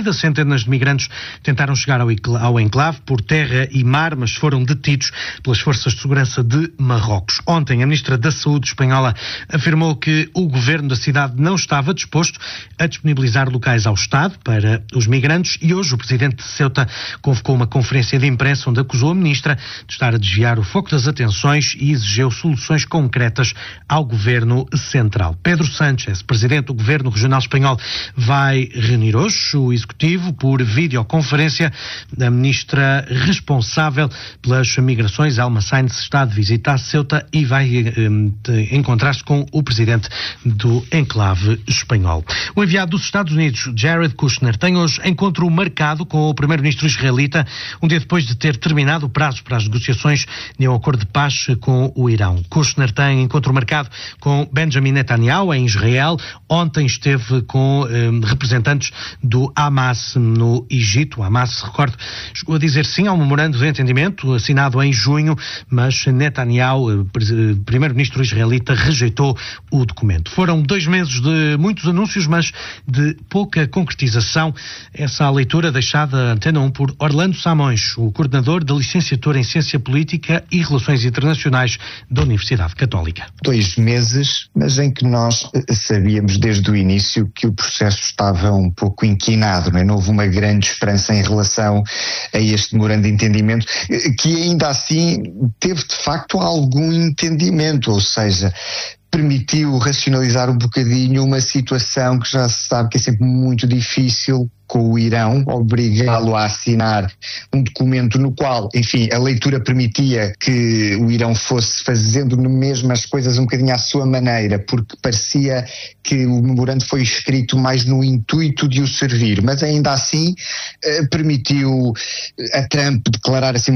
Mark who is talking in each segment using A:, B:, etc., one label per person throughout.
A: partida. Centenas de migrantes tentaram chegar ao enclave por terra e mar, mas foram detidos pelas forças de segurança de Marrocos. Ontem, a Ministra da Saúde espanhola afirmou que o governo da cidade não estava disposto a disponibilizar locais ao Estado para os migrantes e hoje o presidente de Ceuta convocou uma conferência de imprensa onde acusou a ministra de estar a desviar o foco das atenções e exigiu soluções concretas ao governo central. Pedro Sánchez, presidente do governo regional espanhol, vai reunir hoje o executivo por videoconferência. A ministra responsável pelas migrações, Elma Sainz, está de visita a Ceuta e vai encontrar-se com o presidente do enclave espanhol. O enviado dos Estados Unidos, Jared Kushner, tem hoje encontro marcado com o primeiro-ministro israelita, um dia depois de ter terminado o prazo para as negociações de um acordo de paz com o Irão. Kushner tem encontro marcado com Benjamin Netanyahu em Israel. Ontem esteve com representantes do Hamas no Egito. O Hamas, recordo, chegou a dizer sim ao memorando de entendimento assinado em junho, mas Netanyahu, primeiro-ministro israelita, rejeitou o documento. Foram 2 meses de muitos anúncios, mas de pouca concretização. Essa a leitura deixada à Antena 1 por Orlando Samões, o coordenador da licenciatura em Ciência Política e Relações Internacionais da Universidade Católica.
B: 2 meses, mas em que nós sabíamos desde o início que o processo estava um pouco inquinado, não é? Não houve uma grande esperança em relação a este memorando de entendimento, que ainda assim teve de facto algum entendimento, ou seja, permitiu racionalizar um bocadinho uma situação que já se sabe que é sempre muito difícil com o Irão, obrigá-lo a assinar um documento no qual, enfim, a leitura permitia que o Irão fosse fazendo mesmo as coisas um bocadinho à sua maneira, porque parecia que o memorando foi escrito mais no intuito de o servir, mas ainda assim permitiu a Trump declarar assim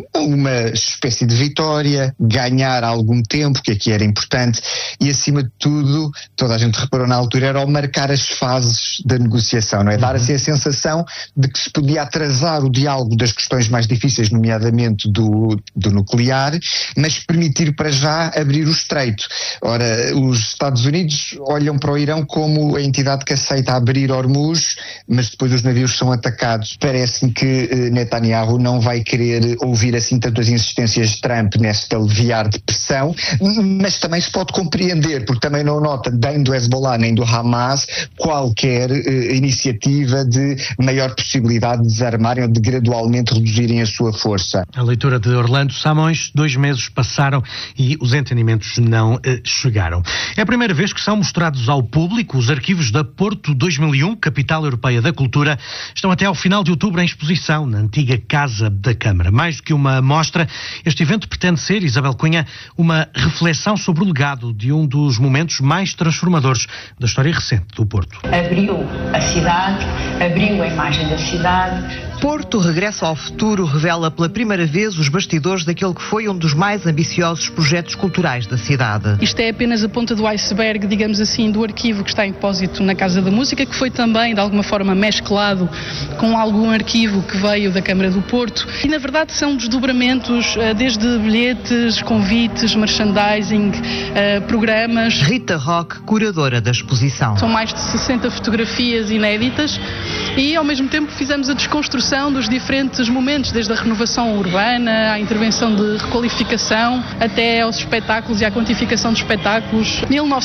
B: uma espécie de vitória, ganhar algum tempo, que aqui era importante, e acima de tudo, toda a gente reparou na altura, era ao marcar as fases da negociação, não é? Dar assim a sensação de que se podia atrasar o diálogo das questões mais difíceis, nomeadamente do nuclear, mas permitir para já abrir o estreito. Ora, os Estados Unidos olham para o Irão como a entidade que aceita abrir Hormuz, mas depois os navios são atacados. Parece-me que Netanyahu não vai querer ouvir assim tantas insistências de Trump neste aliviar de pressão, mas também se pode compreender, porque também não nota nem do Hezbollah nem do Hamas qualquer iniciativa de maior possibilidade de desarmarem ou de gradualmente reduzirem a sua força.
A: A leitura de Orlando Samões, 2 meses passaram e os entendimentos não chegaram. É a primeira vez que são mostrados ao público os arquivos da Porto 2001, capital europeia da cultura. Estão até ao final de outubro em exposição na antiga Casa da Câmara. Mais do que uma mostra, este evento pretende ser, Isabel Cunha, uma reflexão sobre o legado de um dos momentos mais transformadores da história recente do Porto.
C: Abriu a cidade, abriu a imagem da cidade.
D: Porto Regresso ao Futuro revela pela primeira vez os bastidores daquele que foi um dos mais ambiciosos projetos culturais da cidade.
E: Isto é apenas a ponta do iceberg, digamos assim, do arquivo que está em depósito na Casa da Música, que foi também, de alguma forma, mesclado com algum arquivo que veio da Câmara do Porto. E, na verdade, são desdobramentos, desde bilhetes, convites, merchandising, programas.
D: Rita Roque, curadora da exposição.
E: São mais de 60 fotografias inéditas e, ao mesmo tempo, fizemos a desconstrução dos diferentes momentos, desde a renovação urbana, à intervenção de requalificação, até aos espetáculos e à quantificação de espetáculos.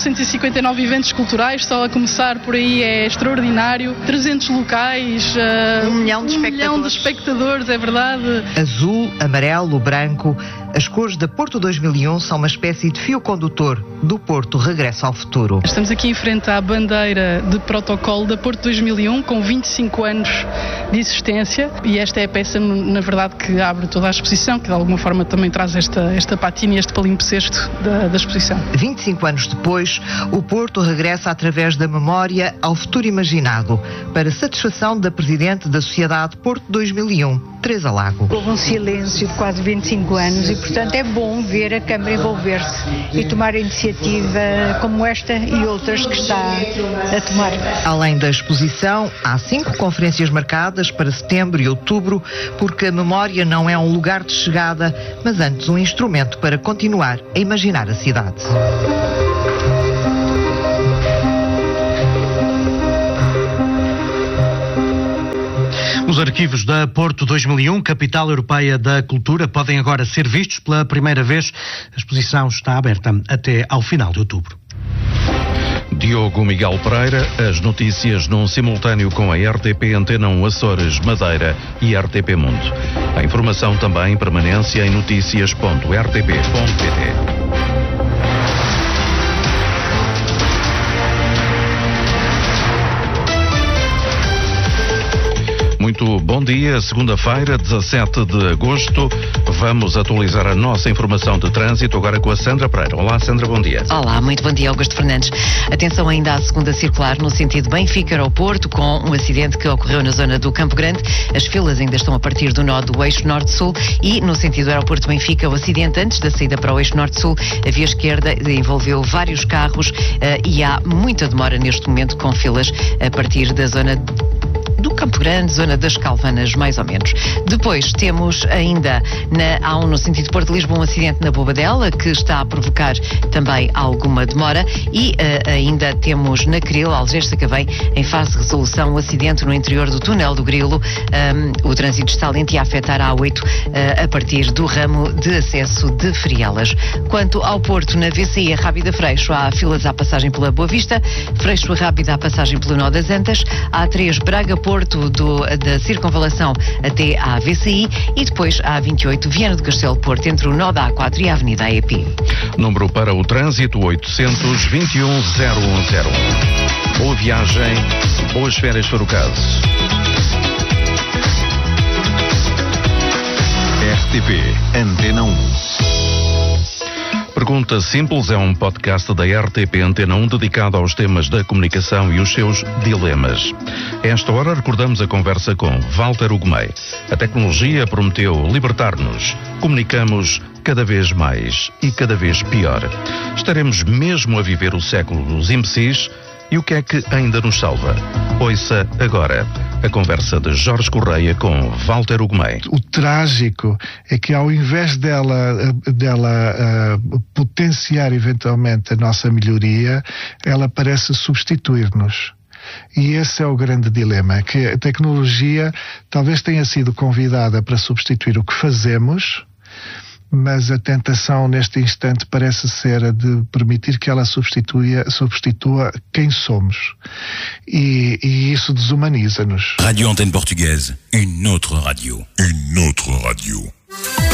E: 1959 eventos culturais, só a começar por aí é extraordinário. 300 locais,
D: 1 milhão de espectadores.
E: 1 milhão de espectadores, é verdade.
D: Azul, amarelo, branco. As cores da Porto 2001 são uma espécie de fio condutor do Porto Regresso ao Futuro.
E: Estamos aqui em frente à bandeira de protocolo da Porto 2001, com 25 anos de existência, e esta é a peça, na verdade, que abre toda a exposição, que de alguma forma também traz esta patina e este palimpsesto da exposição.
D: 25 anos depois, o Porto regressa através da memória ao futuro imaginado, para satisfação da Presidente da Sociedade Porto 2001, Teresa Lago.
F: Houve um silêncio de quase 25 anos e, portanto, é bom ver a Câmara envolver-se e tomar a iniciativa como esta e outras que está a tomar.
D: Além da exposição, há 5 conferências marcadas para setembro e outubro, porque a memória não é um lugar de chegada, mas antes um instrumento para continuar a imaginar a cidade.
A: Os arquivos da Porto 2001, Capital Europeia da Cultura, podem agora ser vistos pela primeira vez. A exposição está aberta até ao final de outubro.
G: Diogo Miguel Pereira, as notícias num simultâneo com a RTP Antena 1 Açores, Madeira e RTP Mundo. A informação também em permanência em noticias.rtp.pt. Muito bom dia, segunda-feira, 17 de agosto. Vamos atualizar a nossa informação de trânsito agora com a Sandra Pereira. Olá, Sandra, bom dia.
H: Olá, muito bom dia, Augusto Fernandes. Atenção ainda à segunda circular no sentido Benfica-Aeroporto, com um acidente que ocorreu na zona do Campo Grande. As filas ainda estão a partir do nó do eixo Norte-Sul e no sentido Aeroporto-Benfica, o acidente antes da saída para o eixo Norte-Sul, a via esquerda envolveu vários carros e há muita demora neste momento com filas a partir da zona do Campo Grande, zona das Calvanas, mais ou menos. Depois temos ainda na A1 no sentido Porto de Lisboa um acidente na Bobadela que está a provocar também alguma demora e ainda temos na Cril, Algés-Sacavém, em fase de resolução, um acidente no interior do túnel do Grilo. O trânsito está lento e a afetar a A8 a partir do ramo de acesso de Frielas. Quanto ao Porto, na VCI a Rábida Freixo, há filas à passagem pela Boa Vista, Freixo a Rábida à passagem pelo nó das Antas, A3 Braga-Porto da Circunvalação até à VCI e depois a A28 Viana do Castelo Porto entre o nó da A4 e a Avenida AEP.
G: Número para o trânsito 821-0101. Boa viagem, boas férias para o caso.
I: RTP Antena 1.
G: Pergunta Simples é um podcast da RTP Antena 1 dedicado aos temas da comunicação e os seus dilemas. A esta hora recordamos a conversa com Walter Ugumei. A tecnologia prometeu libertar-nos. Comunicamos cada vez mais e cada vez pior. Estaremos mesmo a viver o século dos imbecis? E o que é que ainda nos salva? Ouça agora a conversa de Jorge Correia com Walter Ugumei.
J: O trágico é que ao invés dela potenciar eventualmente a nossa melhoria, ela parece substituir-nos. E esse é o grande dilema, que a tecnologia talvez tenha sido convidada para substituir o que fazemos, mas a tentação neste instante parece ser a de permitir que ela substitua quem somos. E isso desumaniza-nos.
I: Radio Antenne Portugaise, une autre radio. Une autre radio.